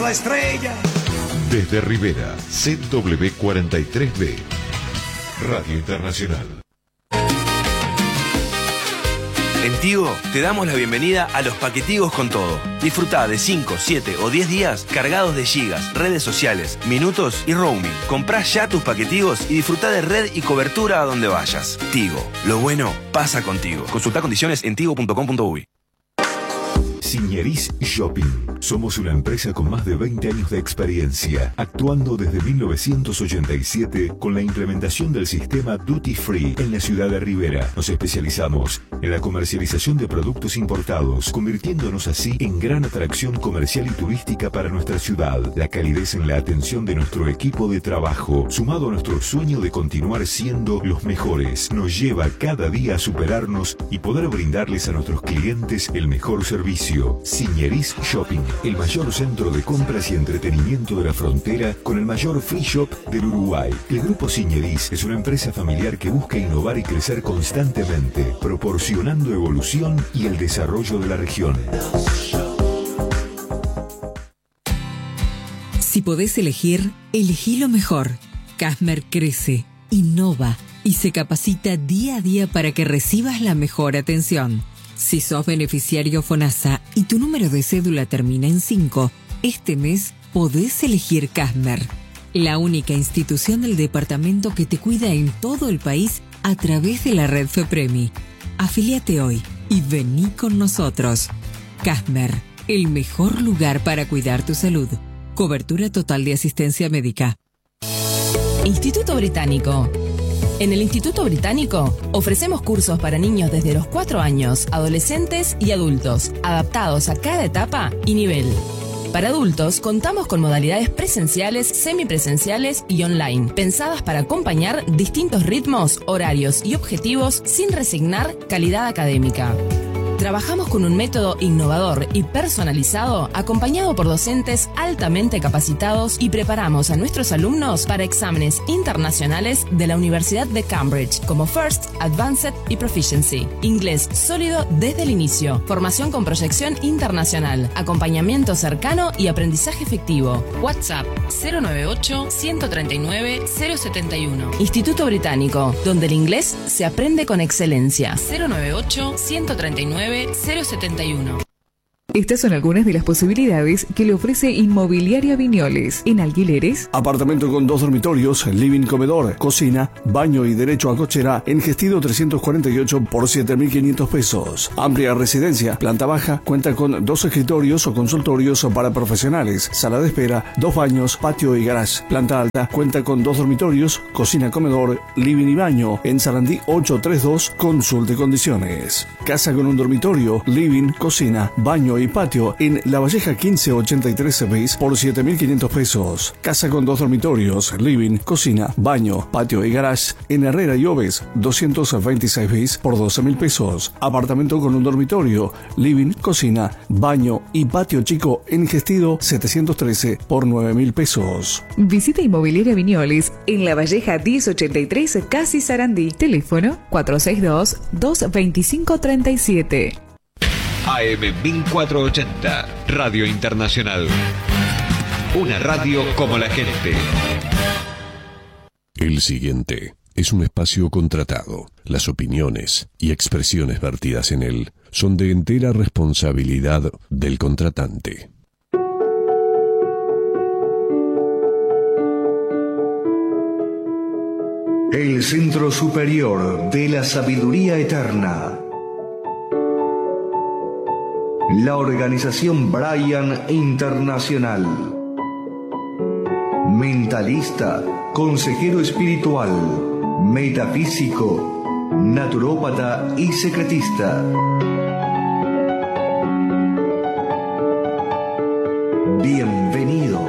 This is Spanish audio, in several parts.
La estrella. Desde Rivera, ZW43B, Radio Internacional. En Tigo te damos la bienvenida a los paquetigos con todo. Disfrutá de 5, 7 o 10 días cargados de gigas, redes sociales, minutos y roaming. Comprá ya tus paquetigos y disfrutá de red y cobertura a donde vayas. Tigo, lo bueno pasa contigo. Consultá condiciones en tigo.com.uy. Signeris Shopping. Somos una empresa con más de 20 años de experiencia, actuando desde 1987 con la implementación del sistema Duty Free en la ciudad de Rivera. Nos especializamos en la comercialización de productos importados, convirtiéndonos así en gran atracción comercial y turística para nuestra ciudad. La calidez en la atención de nuestro equipo de trabajo, sumado a nuestro sueño de continuar siendo los mejores, nos lleva cada día a superarnos y poder brindarles a nuestros clientes el mejor servicio. Signeris Shopping, el mayor centro de compras y entretenimiento de la frontera, con el mayor free shop del Uruguay. El Grupo Signeris es una empresa familiar que busca innovar y crecer constantemente, proporcionando evolución y el desarrollo de la región. Si podés elegir, elegí lo mejor. Casmer crece, innova y se capacita día a día para que recibas la mejor atención. Si sos beneficiario FONASA y tu número de cédula termina en 5, este mes podés elegir Casmer, la única institución del departamento que te cuida en todo el país a través de la red FEPREMI. Afíliate hoy y vení con nosotros. Casmer, el mejor lugar para cuidar tu salud. Cobertura total de asistencia médica. Instituto Británico. En el Instituto Británico ofrecemos cursos para niños desde los 4 años, adolescentes y adultos, adaptados a cada etapa y nivel. Para adultos contamos con modalidades presenciales, semipresenciales y online, pensadas para acompañar distintos ritmos, horarios y objetivos sin resignar calidad académica. Trabajamos con un método innovador y personalizado, acompañado por docentes altamente capacitados, y preparamos a nuestros alumnos para exámenes internacionales de la Universidad de Cambridge, como First, Advanced y Proficiency. Inglés sólido desde el inicio, formación con proyección internacional, acompañamiento cercano y aprendizaje efectivo. WhatsApp 098-139-071. Instituto Británico, donde el inglés se aprende con excelencia. 098-139-071. Estas son algunas de las posibilidades que le ofrece Inmobiliaria Viñoles. En alquileres: apartamento con 2 dormitorios, living, comedor, cocina, baño y derecho a cochera en Gestido 348 por 7.500 pesos. Amplia residencia, planta baja, cuenta con 2 escritorios o consultorios para profesionales, sala de espera, 2 baños, patio y garage. Planta alta, cuenta con 2 dormitorios, cocina, comedor, living y baño. En Sarandí 832, consulte condiciones. Casa con un dormitorio, living, cocina, baño y patio en La Valleja 1583 bis por 7.500 pesos. Casa con 2 dormitorios, living, cocina, baño, patio y garage en Herrera y Oves 226 bis por 12.000 pesos. Apartamento con un dormitorio, living, cocina, baño y patio chico en Gestido 713 por 9.000 pesos. Visita Inmobiliaria Viñoles en La Valleja 1083, Casi Sarandí. Teléfono 462-225-37. AM 1480, Radio Internacional. Una radio como la gente. El siguiente es un espacio contratado. Las opiniones y expresiones vertidas en él son de entera responsabilidad del contratante. El Centro Superior de la Sabiduría Eterna. La organización Brian Internacional. Mentalista, consejero espiritual, metafísico, naturópata y secretista. Bienvenidos.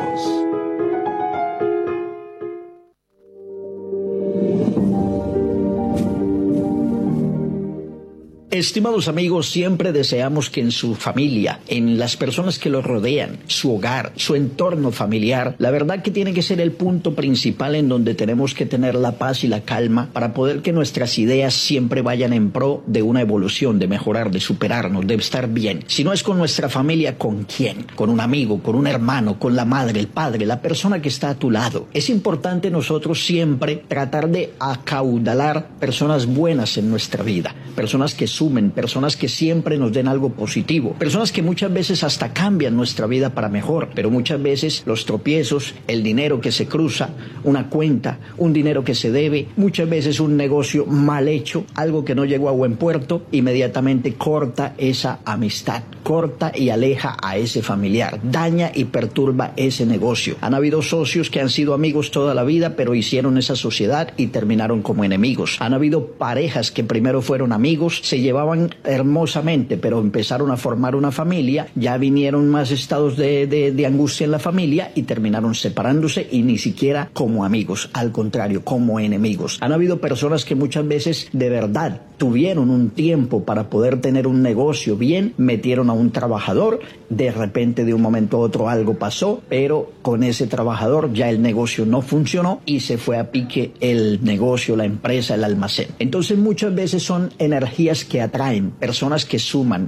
El Estimados amigos, siempre deseamos que en su familia, en las personas que lo rodean, su hogar, su entorno familiar, la verdad que tiene que ser el punto principal en donde tenemos que tener la paz y la calma para poder que nuestras ideas siempre vayan en pro de una evolución, de mejorar, de superarnos, de estar bien. Si no es con nuestra familia, ¿con quién? Con un amigo, con un hermano, con la madre, el padre, la persona que está a tu lado. Es importante nosotros siempre tratar de acaudalar personas buenas en nuestra vida, personas que sumen, personas que siempre nos den algo positivo, personas que muchas veces hasta cambian nuestra vida para mejor, pero muchas veces los tropiezos, el dinero que se cruza, una cuenta, un dinero que se debe, muchas veces un negocio mal hecho, algo que no llegó a buen puerto, inmediatamente corta esa amistad, corta y aleja a ese familiar, daña y perturba ese negocio. Han habido socios que han sido amigos toda la vida, pero hicieron esa sociedad y terminaron como enemigos. Han habido parejas que primero fueron amigos, se llevaban hermosamente, pero empezaron a formar una familia, ya vinieron más estados de angustia en la familia y terminaron separándose y ni siquiera como amigos, al contrario, como enemigos. Han habido personas que muchas veces de verdad tuvieron un tiempo para poder tener un negocio bien, metieron a un trabajador, de repente de un momento a otro algo pasó, pero con ese trabajador ya el negocio no funcionó y se fue a pique el negocio, la empresa, el almacén. Entonces muchas veces son energías que atraen, personas que suman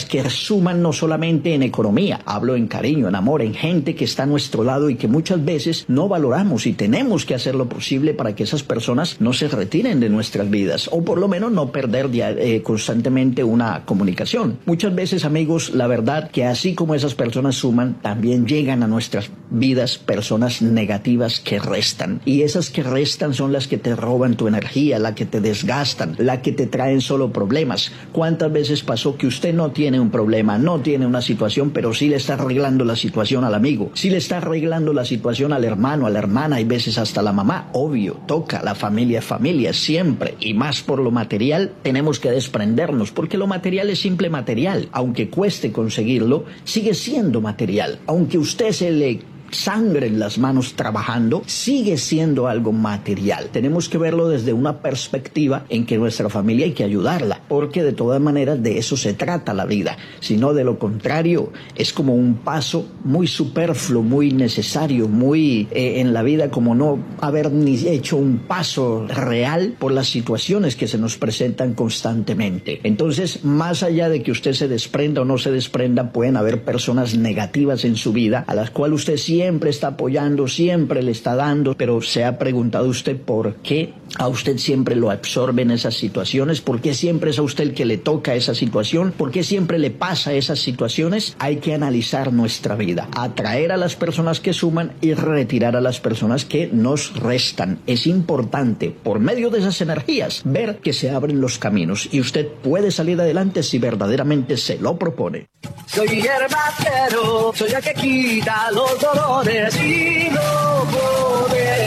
no solamente en economía, hablo en cariño, en amor, en gente que está a nuestro lado y que muchas veces no valoramos, y tenemos que hacer lo posible para que esas personas no se retiren de nuestras vidas, o por lo menos no perder constantemente una comunicación. Muchas veces, amigos, la verdad que así como esas personas suman, también llegan a nuestras vidas personas negativas que restan, y esas que restan son las que te roban tu energía, las que te desgastan, las que te traen solo problemas. ¿Cuántas veces pasó que usted no tiene un problema, no tiene una situación, pero sí le está arreglando la situación al amigo, sí le está arreglando la situación al hermano, a la hermana, y veces hasta la mamá? Obvio, toca, la familia siempre, y más por lo material tenemos que desprendernos, porque lo material es simple material, aunque cueste conseguirlo, sigue siendo material, aunque usted se le sangre en las manos trabajando, sigue siendo algo material. Tenemos que verlo desde una perspectiva en que nuestra familia hay que ayudarla, porque de todas maneras de eso se trata la vida, sino de lo contrario es como un paso muy superfluo, muy necesario, muy en la vida, como no haber ni hecho un paso real por las situaciones que se nos presentan constantemente. Entonces, más allá de que usted se desprenda o no se desprenda, pueden haber personas negativas en su vida a las cuales usted siempre está apoyando, siempre le está dando, pero ¿se ha preguntado usted por qué a usted siempre lo absorben esas situaciones? ¿Por qué siempre es a usted el que le toca esa situación? ¿Por qué siempre le pasa esas situaciones? Hay que analizar nuestra vida, atraer a las personas que suman y retirar a las personas que nos restan. Es importante, por medio de esas energías, ver que se abren los caminos, y usted puede salir adelante si verdaderamente se lo propone. Soy hierbacero, soy el que quita los dolores y no pone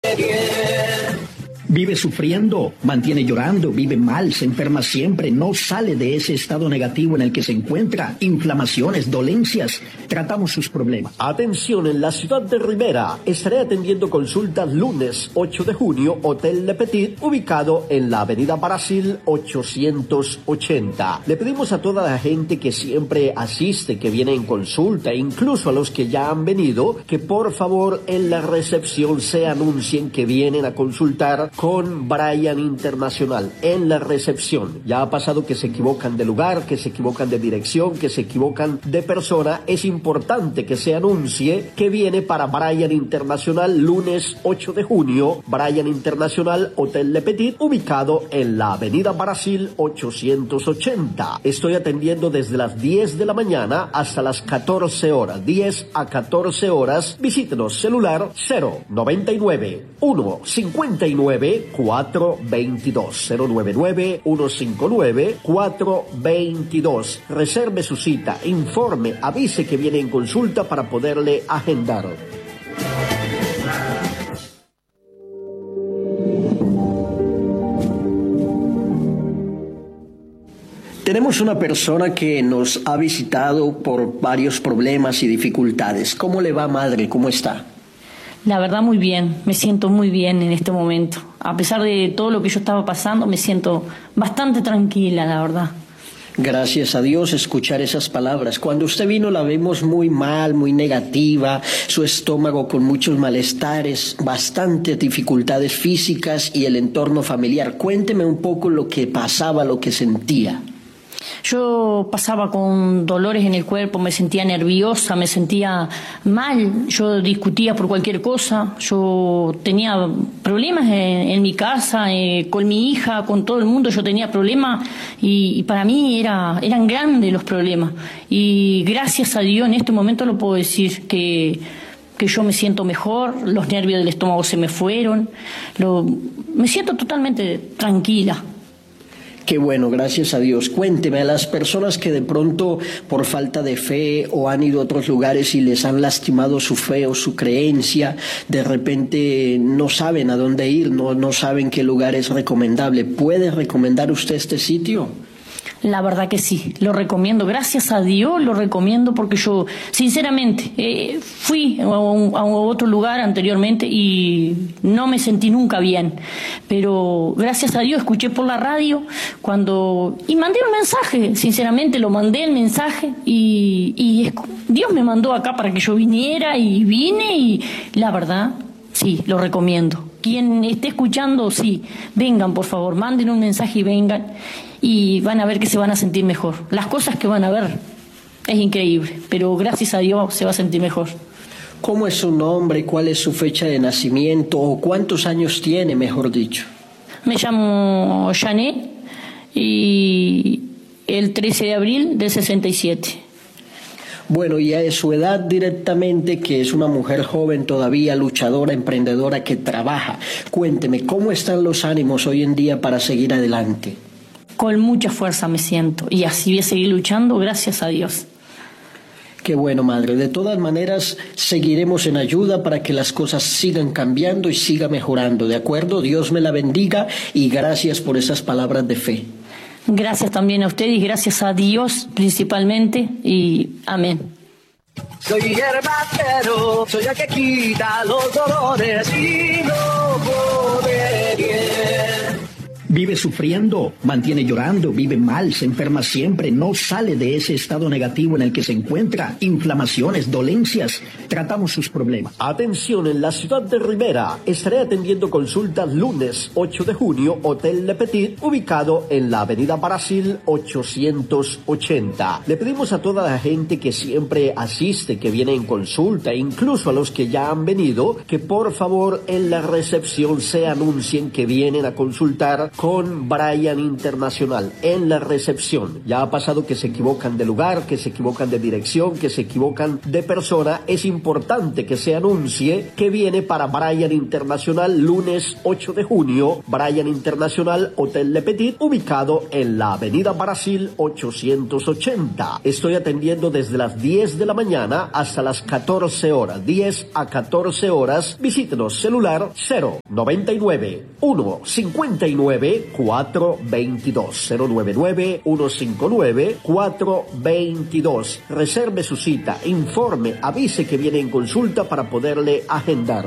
bien. Vive sufriendo, mantiene llorando, vive mal, se enferma siempre, no sale de ese estado negativo en el que se encuentra, inflamaciones, dolencias, tratamos sus problemas. Atención, en la ciudad de Rivera, estaré atendiendo consultas lunes 8 de junio, Hotel Le Petit, ubicado en la avenida Brasil 880. Le pedimos a toda la gente que siempre asiste, que viene en consulta, incluso a los que ya han venido, que por favor en la recepción se anuncien que vienen a consultar con Brian Internacional en la recepción. Ya ha pasado que se equivocan de lugar, que se equivocan de dirección, que se equivocan de persona. Es importante que se anuncie que viene para Brian Internacional lunes 8 de junio, Brian Internacional, Hotel Le Petit, ubicado en la avenida Brasil 880. Estoy atendiendo desde las 10 de la mañana hasta las 14 horas, 10 a 14 horas. Visítenos, celular 099 159 422 099 159 422. Reserve su cita, informe, avise que viene en consulta para poderle agendar. Tenemos una persona que nos ha visitado por varios problemas y dificultades. ¿Cómo le va, madre? ¿Cómo está? La verdad, muy bien. Me siento muy bien en este momento. A pesar de todo lo que yo estaba pasando, me siento bastante tranquila, la verdad. Gracias a Dios escuchar esas palabras. Cuando usted vino la vemos muy mal, muy negativa, su estómago con muchos malestares, bastantes dificultades físicas y el entorno familiar. Cuénteme un poco lo que pasaba, lo que sentía. Yo pasaba con dolores en el cuerpo, me sentía nerviosa, me sentía mal, yo discutía por cualquier cosa, yo tenía problemas en mi casa, con mi hija, con todo el mundo, yo tenía problemas y para mí eran grandes los problemas. Y gracias a Dios en este momento lo puedo decir que yo me siento mejor, los nervios del estómago se me fueron, me siento totalmente tranquila. Qué bueno, gracias a Dios. Cuénteme, a las personas que de pronto por falta de fe o han ido a otros lugares y les han lastimado su fe o su creencia, de repente no saben a dónde ir, no saben qué lugar es recomendable. ¿Puede recomendar usted este sitio? La verdad que sí, lo recomiendo, gracias a Dios lo recomiendo porque yo sinceramente fui a otro lugar anteriormente y no me sentí nunca bien, pero gracias a Dios escuché por la radio y mandé un mensaje, sinceramente lo mandé el mensaje y Dios me mandó acá para que yo viniera y vine y la verdad sí, lo recomiendo. Quien esté escuchando, sí, vengan por favor, manden un mensaje y vengan y van a ver que se van a sentir mejor. Las cosas que van a ver es increíble, pero gracias a Dios se va a sentir mejor. ¿Cómo es su nombre? ¿Cuál es su fecha de nacimiento? ¿O cuántos años tiene, mejor dicho? Me llamo Janet y el 13 de abril del 67. Bueno, y a su edad directamente, que es una mujer joven todavía, luchadora, emprendedora, que trabaja. Cuénteme, ¿cómo están los ánimos hoy en día para seguir adelante? Con mucha fuerza me siento y así voy a seguir luchando, gracias a Dios. Qué bueno, madre. De todas maneras, seguiremos en ayuda para que las cosas sigan cambiando y siga mejorando, ¿de acuerdo? Dios me la bendiga y gracias por esas palabras de fe. Gracias también a ustedes y gracias a Dios principalmente y amén. Soy hierbacero, soy el que quita los dolores y no pone bien. Vive sufriendo, mantiene llorando, vive mal, se enferma siempre, no sale de ese estado negativo en el que se encuentra, inflamaciones, dolencias, tratamos sus problemas. Atención, en la ciudad de Rivera, estaré atendiendo consultas lunes 8 de junio, Hotel Le Petit, ubicado en la avenida Brasil 880. Le pedimos a toda la gente que siempre asiste, que viene en consulta, incluso a los que ya han venido, que por favor en la recepción se anuncien que vienen a consultar con Brian Internacional en la recepción. Ya ha pasado que se equivocan de lugar, que se equivocan de dirección, que se equivocan de persona. Es importante que se anuncie que viene para Brian Internacional lunes 8 de junio, Brian Internacional, Hotel Le Petit, ubicado en la avenida Brasil 880. Estoy atendiendo desde las 10 de la mañana hasta las 14 horas, 10 a 14 horas. Visítenos, celular 099 159 422 099 159 422. Reserve su cita, informe, avise que viene en consulta para poderle agendar.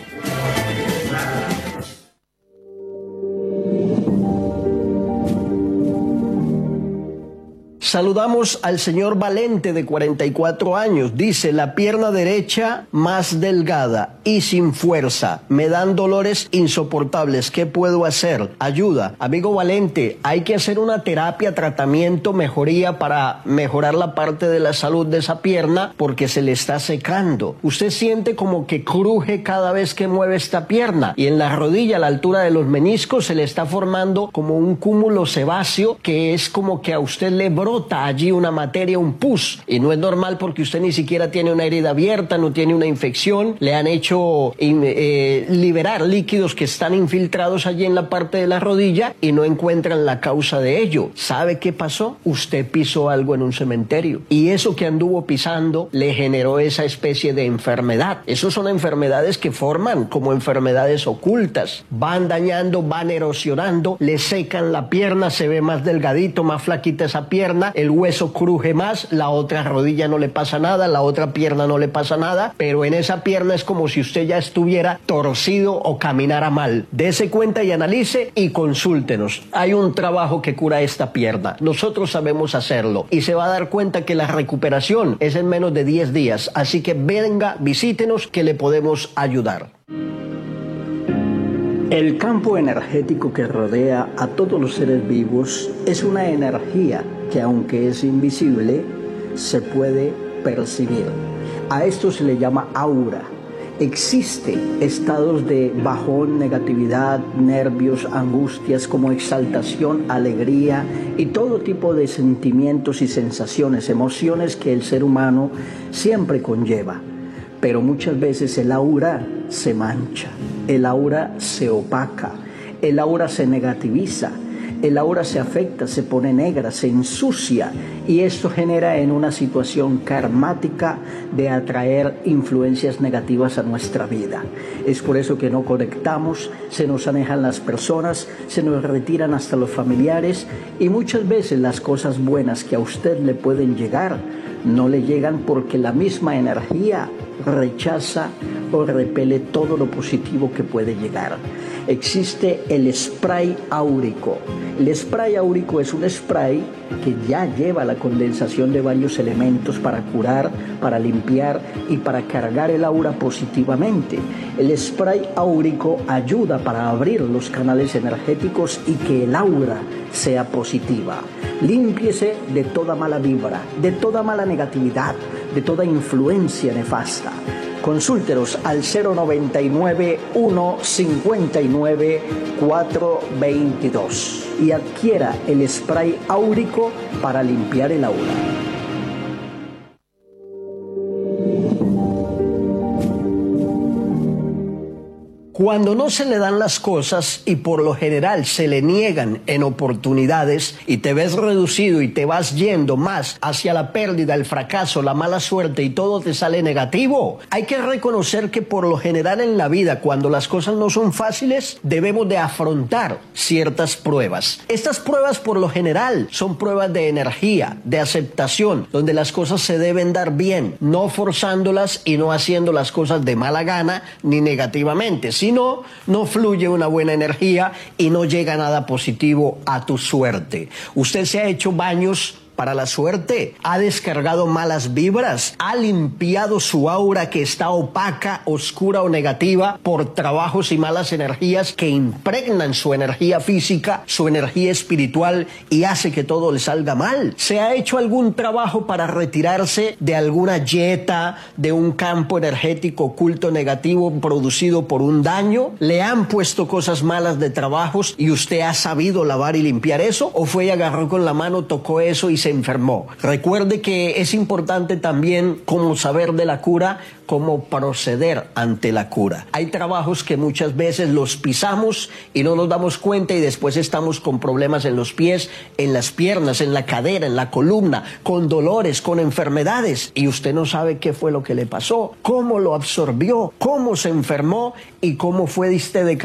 Saludamos al señor Valente, de 44 años. Dice, la pierna derecha más delgada y sin fuerza. Me dan dolores insoportables. ¿Qué puedo hacer? Ayuda. Amigo Valente, hay que hacer una terapia, tratamiento, mejoría para mejorar la parte de la salud de esa pierna porque se le está secando. Usted siente como que cruje cada vez que mueve esta pierna y en la rodilla, a la altura de los meniscos, se le está formando como un cúmulo sebáceo que es como que a usted le brota allí una materia, un pus, y no es normal porque usted ni siquiera tiene una herida abierta, no tiene una infección, le han hecho liberar líquidos que están infiltrados allí en la parte de la rodilla y no encuentran la causa de ello. ¿Sabe qué pasó? Usted pisó algo en un cementerio y eso que anduvo pisando le generó esa especie de enfermedad. Esas son enfermedades que forman como enfermedades ocultas, van dañando, van erosionando, le secan la pierna, se ve más delgadito, más flaquita esa pierna pierna, el hueso cruje más, la otra rodilla no le pasa nada, la otra pierna no le pasa nada, pero en esa pierna es como si usted ya estuviera torcido o caminara mal. Dese cuenta y analice y consúltenos. Hay un trabajo que cura esta pierna. Nosotros sabemos hacerlo y se va a dar cuenta que la recuperación es en menos de 10 días. Así que venga, visítenos que le podemos ayudar. El campo energético que rodea a todos los seres vivos es una energía que, aunque es invisible, se puede percibir. A esto se le llama aura. Existen estados de bajón, negatividad, nervios, angustias, como exaltación, alegría y todo tipo de sentimientos y sensaciones, emociones que el ser humano siempre conlleva. Pero muchas veces el aura se mancha, el aura se opaca, el aura se negativiza, el aura se afecta, se pone negra, se ensucia, y esto genera en una situación karmática de atraer influencias negativas a nuestra vida. Es por eso que no conectamos, se nos alejan las personas, se nos retiran hasta los familiares, y muchas veces las cosas buenas que a usted le pueden llegar no le llegan porque la misma energía rechaza o repele todo lo positivo que puede llegar. Existe el spray áurico. El spray áurico es un spray que ya lleva la condensación de varios elementos para curar, para limpiar y para cargar el aura positivamente. El spray áurico ayuda para abrir los canales energéticos y que el aura sea positiva. Límpiese de toda mala vibra, de toda mala negatividad, de toda influencia nefasta. Consúltenos al 099-159-422 y adquiera el spray áurico para limpiar el aura. Cuando no se le dan las cosas y por lo general se le niegan en oportunidades y te ves reducido y te vas yendo más hacia la pérdida, el fracaso, la mala suerte y todo te sale negativo, hay que reconocer que por lo general en la vida, cuando las cosas no son fáciles, debemos de afrontar ciertas pruebas. Estas pruebas por lo general son pruebas de energía, de aceptación, donde las cosas se deben dar bien, no forzándolas y no haciendo las cosas de mala gana ni negativamente. Si no, no fluye una buena energía y no llega nada positivo a tu suerte. Usted se ha hecho baños para la suerte, ha descargado malas vibras, ha limpiado su aura que está opaca, oscura o negativa por trabajos y malas energías que impregnan su energía física, su energía espiritual y hace que todo le salga mal. ¿Se ha hecho algún trabajo para retirarse de alguna yeta, de un campo energético oculto negativo producido por un daño? ¿Le han puesto cosas malas de trabajos y usted ha sabido lavar y limpiar eso? ¿O fue y agarró con la mano, tocó eso y se enfermó? Recuerde que es importante también cómo saber de la cura, cómo proceder ante la cura. Hay trabajos que muchas veces los pisamos y no nos damos cuenta y después estamos con problemas en los pies, en las piernas, en la cadera, en la columna, con dolores, con enfermedades y usted no sabe qué fue lo que le pasó, cómo lo absorbió, cómo se enfermó y cómo fue de